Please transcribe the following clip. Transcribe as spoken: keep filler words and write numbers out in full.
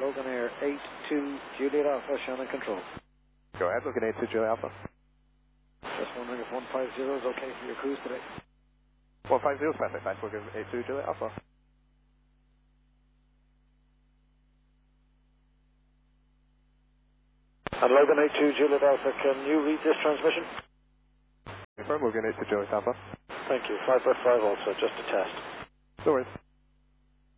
Logan Air eight two Juliet Alpha, Shannon Control. Go ahead, Logan eight two Juliet Alpha. Just wondering if one five zero is okay for your cruise today. one five zero is perfect, thanks, Logan eight two Juliet Alpha. And Logan eight two Juliet Alpha, can you read this transmission? Confirm, Logan eight two Juliet Alpha. Thank you. five by five also, just a test. No worries.